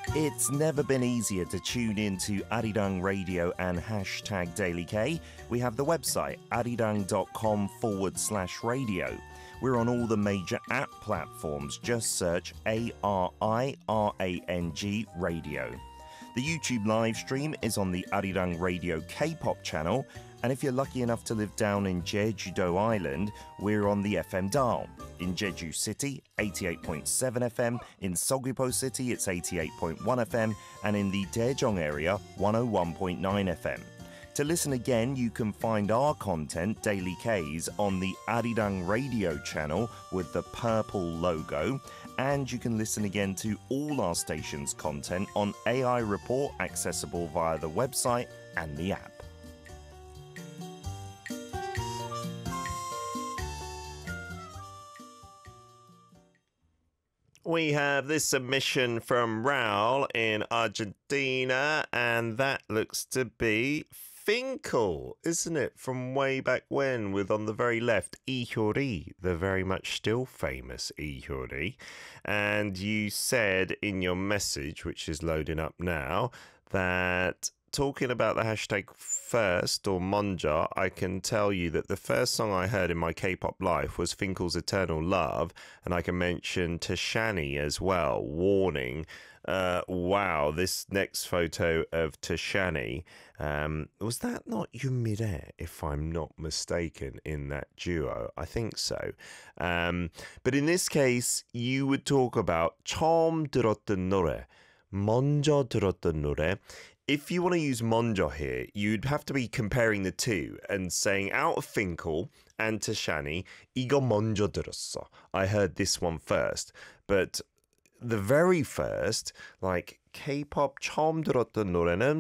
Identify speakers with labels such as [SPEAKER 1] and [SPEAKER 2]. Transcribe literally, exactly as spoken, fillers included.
[SPEAKER 1] It's never been easier to tune in to Arirang Radio and hashtag Daily K. We have the website arirang.com forward slash radio. We're on all the major app platforms. Just search A R I R A N G Radio. The YouTube live stream is on the Arirang Radio K-pop channel. And if you're lucky enough to live down in Jeju-do Island, we're on the F M dial. In Jeju City, eighty-eight point seven F M. In Seogwipo City, it's eighty-eight point one F M. And in the Daejeong area, one oh one point nine F M. To listen again, you can find our content, Daily K's, on the Arirang Radio channel with the purple logo. And you can listen again to all our station's content on A I Report, accessible via the website and the app. We have this submission from Raul in Argentina, and that looks to be Finkel, isn't it? From way back when, with on the very left, Lee Hyori, the very much still famous Lee Hyori. And you said in your message, which is loading up now, that talking about the hashtag first, or Monja, I can tell you that the first song I heard in my K-pop life was Finkel's Eternal Love, and I can mention Tashani as well, Warning. Uh, wow, this next photo of Tashani, um, was that not Yumire, if I'm not mistaken, in that duo? I think so. Um, but in this case, you would talk about 처음 들었던 노래, 먼저 들었던 노래. If you want to use 먼저 here, you'd have to be comparing the two and saying out of Finkel and Tashani, 이거 먼저 들었어. I heard this one first. But the very first, like K-pop 처음 들었던 노래는